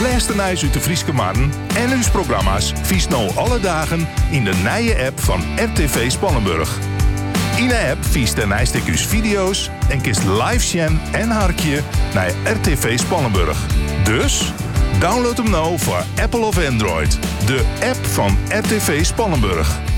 Luisternieuws uit de Frieske Marren en uw programma's vies nou alle dagen in de nije app van RTV Spannenburg. In de app vies de nijstekjes video's en kist live scan en harkje naar RTV Spannenburg. Dus download hem nou voor Apple of Android. De app van RTV Spannenburg.